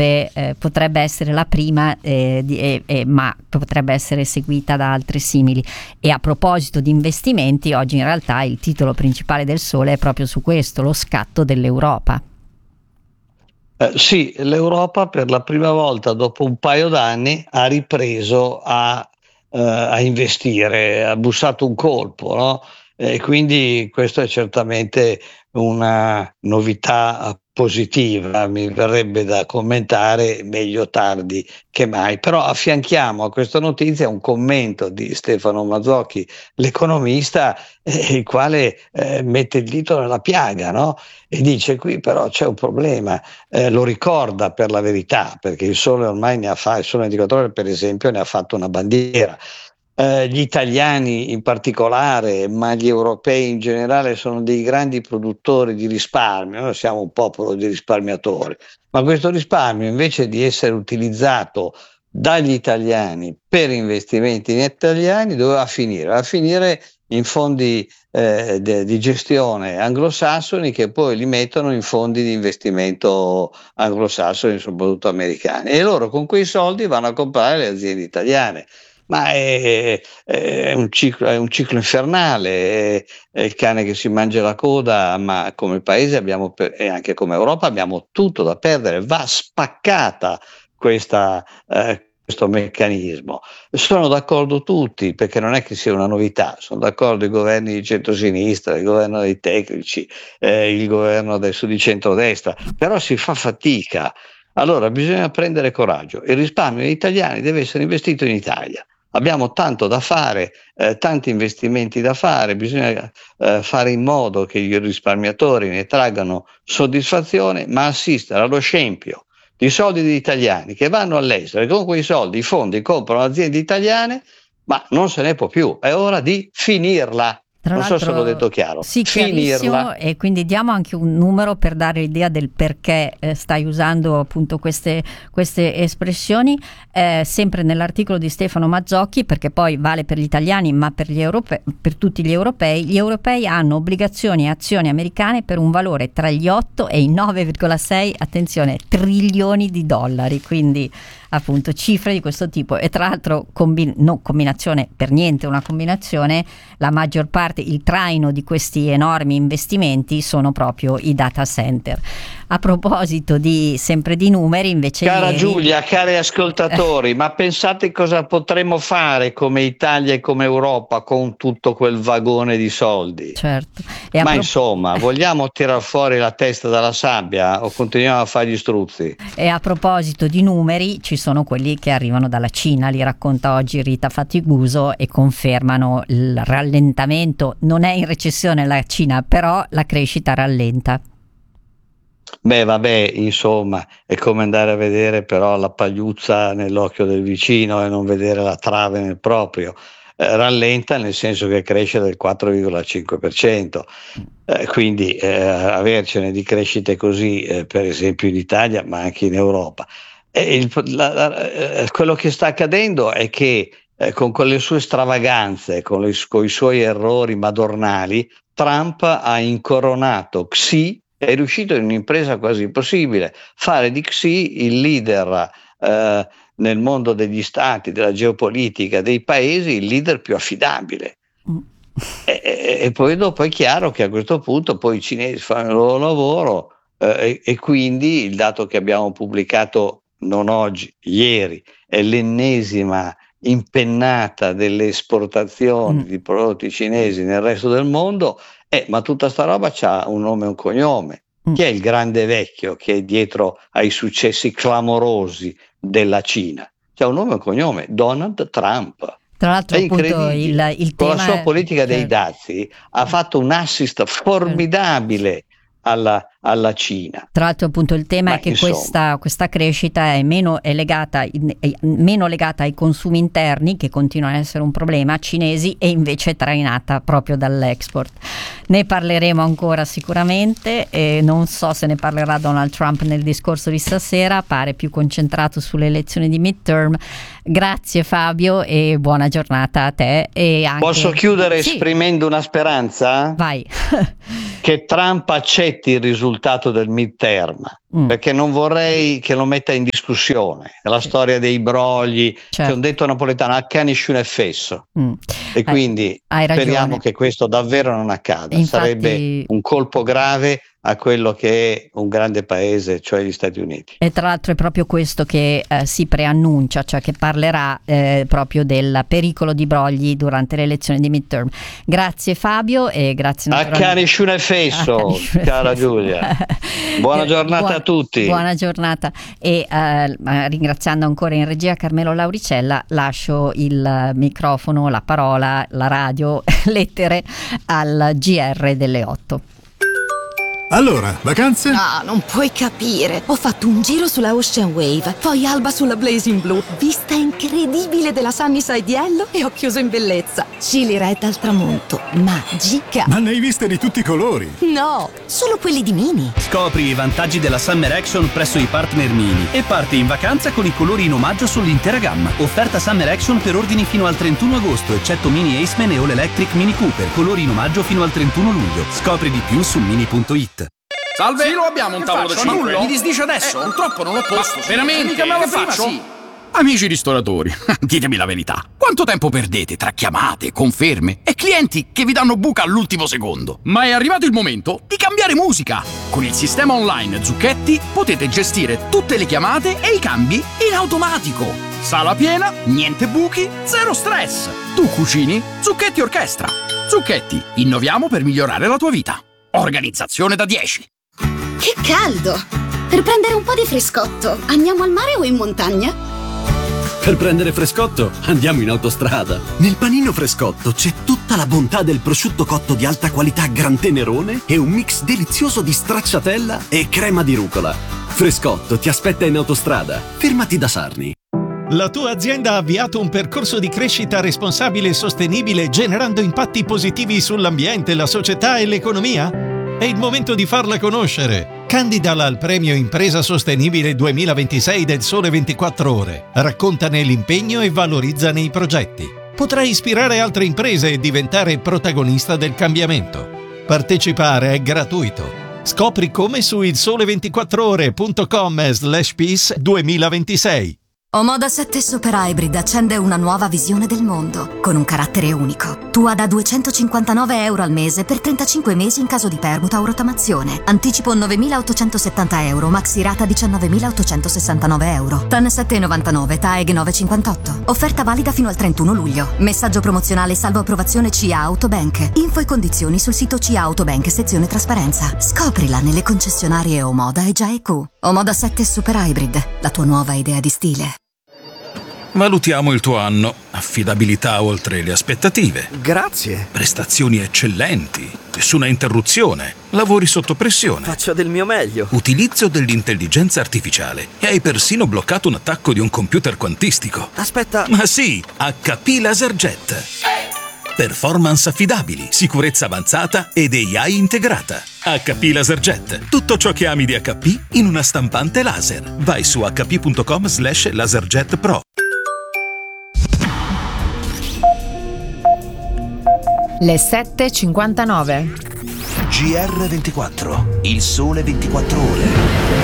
potrebbe essere la prima, ma potrebbe essere seguita da altre simili. E a proposito di investimenti, oggi in realtà il titolo principale del Sole è proprio su questo, lo scatto dell'Europa. Sì, l'Europa per la prima volta dopo un paio d'anni ha ripreso a investire, ha bussato un colpo, no? E quindi questo è certamente una novità positiva, mi verrebbe da commentare meglio tardi che mai, però affianchiamo a questa notizia un commento di Stefano Mazzocchi, l'economista, il quale mette il dito nella piaga, no? E dice qui però c'è un problema, lo ricorda per la verità, perché il Sole ormai il Sole 24 Ore per esempio ne ha fatto una bandiera. Gli italiani in particolare, ma gli europei in generale, sono dei grandi produttori di risparmio. Noi siamo un popolo di risparmiatori, ma questo risparmio, invece di essere utilizzato dagli italiani per investimenti in italiani, doveva finire in fondi di gestione anglosassoni, che poi li mettono in fondi di investimento anglosassoni, soprattutto americani, e loro con quei soldi vanno a comprare le aziende italiane. Ma è un ciclo infernale, è il cane che si mangia la coda, ma come paese e anche come Europa abbiamo tutto da perdere. Va spaccata questo meccanismo. Sono d'accordo tutti, perché non è che sia una novità, sono d'accordo i governi di centrosinistra, il governo dei tecnici, il governo adesso di centrodestra, però si fa fatica. Allora bisogna prendere coraggio. Il risparmio degli italiani deve essere investito in Italia. Abbiamo tanto da fare, tanti investimenti da fare, bisogna fare in modo che i risparmiatori ne traggano soddisfazione, ma assistere allo scempio di soldi degli italiani che vanno all'estero e con quei soldi i fondi comprano aziende italiane, ma non se ne può più, è ora di finirla. Tra non so se l'ho detto chiaro. Sì, chiarissimo, e quindi diamo anche un numero per dare l'idea del perché stai usando appunto queste espressioni, sempre nell'articolo di Stefano Mazzocchi, perché poi vale per gli italiani ma per tutti gli europei. Gli europei hanno obbligazioni e azioni americane per un valore tra gli 8 e i 9,6, attenzione, trilioni di dollari, quindi appunto cifre di questo tipo. E tra l'altro non combinazione per niente, una combinazione, la maggior parte, il traino di questi enormi investimenti sono proprio i data center. A proposito sempre di numeri, invece, cara Giulia, cari ascoltatori, ma pensate cosa potremmo fare come Italia e come Europa con tutto quel vagone di soldi? Certo. Ma insomma, vogliamo tirar fuori la testa dalla sabbia o continuiamo a fare gli struzzi? E a proposito di numeri, ci sono quelli che arrivano dalla Cina, li racconta oggi Rita Fatiguso e confermano il rallentamento. Non è in recessione la Cina, però la crescita rallenta. Beh, vabbè, insomma, è come andare a vedere però la pagliuzza nell'occhio del vicino e non vedere la trave nel proprio. Rallenta nel senso che cresce del 4,5%, quindi avercene di crescite così, per esempio in Italia, ma anche in Europa. Quello che sta accadendo è che con le sue stravaganze, con i suoi errori madornali, Trump ha incoronato Xi. È riuscito in un'impresa quasi impossibile, fare di Xi il leader nel mondo degli stati, della geopolitica, dei paesi, il leader più affidabile. E poi dopo è chiaro che a questo punto poi i cinesi fanno il loro lavoro, e quindi il dato che abbiamo pubblicato non oggi, ieri, è l'ennesima impennata delle esportazioni di prodotti cinesi nel resto del mondo. Ma tutta sta roba c'ha un nome e un cognome. Chi è il grande vecchio che è dietro ai successi clamorosi della Cina? C'ha un nome e un cognome: Donald Trump. Tra l'altro, è appunto, il con tema la sua politica dei dazi ha fatto un assist formidabile alla Cina. Tra l'altro, appunto, il tema è che questa crescita è meno legata ai consumi interni, che continuano ad essere un problema cinesi, e invece trainata proprio dall'export. Ne parleremo ancora sicuramente, e non so se ne parlerà Donald Trump nel discorso di stasera, pare più concentrato sulle elezioni di midterm. Grazie Fabio e buona giornata a te. E anche... Posso chiudere esprimendo una speranza? Vai. che Trump accetti il risultato del midterm, perché non vorrei che lo metta in discussione. È la storia dei brogli, c'è un detto napoletano, a canisciun è fesso, e quindi speriamo che questo davvero non accada. Infatti, sarebbe un colpo grave a quello che è un grande paese, cioè gli Stati Uniti. E tra l'altro è proprio questo che si preannuncia, cioè che parlerà proprio del pericolo di brogli durante le elezioni di midterm. Grazie Fabio e grazie naturalmente. A canisciun è fesso, cara Giulia. Buona giornata a tutti. Buona giornata e ringraziando ancora in regia Carmelo Lauricella, lascio il microfono, la parola, la radio, l'etere al GR delle 8. Allora, vacanze? No, non puoi capire. Ho fatto un giro sulla Ocean Wave, poi Alba sulla Blazing Blue, vista incredibile della Sunnyside Yellow e ho chiuso in bellezza. Chili Red al tramonto, magica. Ma ne hai viste di tutti i colori? No, solo quelli di Mini. Scopri i vantaggi della Summer Action presso i partner Mini e parti in vacanza con i colori in omaggio sull'intera gamma. Offerta Summer Action per ordini fino al 31 agosto, eccetto Mini Aceman e All Electric Mini Cooper. Colori in omaggio fino al 31 luglio. Scopri di più su mini.it. Salve! Sì, lo abbiamo un tavolo da 5. Mi disdice adesso? Purtroppo non l'ho posto. Ma veramente? Che faccio? Sì. Amici ristoratori, ditemi la verità. Quanto tempo perdete tra chiamate, conferme e clienti che vi danno buca all'ultimo secondo? Ma è arrivato il momento di cambiare musica. Con il sistema online Zucchetti potete gestire tutte le chiamate e i cambi in automatico. Sala piena, niente buchi, zero stress. Tu cucini, Zucchetti Orchestra. Zucchetti, innoviamo per migliorare la tua vita. Organizzazione da 10. Che caldo! Per prendere un po' di frescotto, andiamo al mare o in montagna? Per prendere frescotto, andiamo in autostrada. Nel panino frescotto c'è tutta la bontà del prosciutto cotto di alta qualità Gran Tenerone e un mix delizioso di stracciatella e crema di rucola. Frescotto ti aspetta in autostrada. Fermati da Sarni. La tua azienda ha avviato un percorso di crescita responsabile e sostenibile generando impatti positivi sull'ambiente, la società e l'economia? È il momento di farla conoscere. Candidala al premio Impresa Sostenibile 2026 del Sole 24 Ore. Raccontane l'impegno e valorizzane i progetti. Potrai ispirare altre imprese e diventare protagonista del cambiamento. Partecipare è gratuito. Scopri come su ilsole24ore.com/peace 2026. Omoda 7 Super Hybrid accende una nuova visione del mondo, con un carattere unico. Tua da €259 al mese per 35 mesi in caso di permuta o rottamazione. Anticipo €9.870, maxi rata €19.869. TAN 7,99, TAEG 9,58. Offerta valida fino al 31 luglio. Messaggio promozionale salvo approvazione CIA Autobank. Info e condizioni sul sito CIA Autobank sezione trasparenza. Scoprila nelle concessionarie Omoda e GIQ. Omoda 7 Super Hybrid, la tua nuova idea di stile. Valutiamo il tuo anno. Affidabilità oltre le aspettative. Grazie. Prestazioni eccellenti. Nessuna interruzione. Lavori sotto pressione. Faccio del mio meglio. Utilizzo dell'intelligenza artificiale. E hai persino bloccato un attacco di un computer quantistico. Aspetta. Ma sì, HP LaserJet. Performance affidabili, sicurezza avanzata ed AI integrata. HP LaserJet. Tutto ciò che ami di HP in una stampante laser. Vai su hp.com/laserjet pro. Le 7:59. GR24, il sole 24 ore.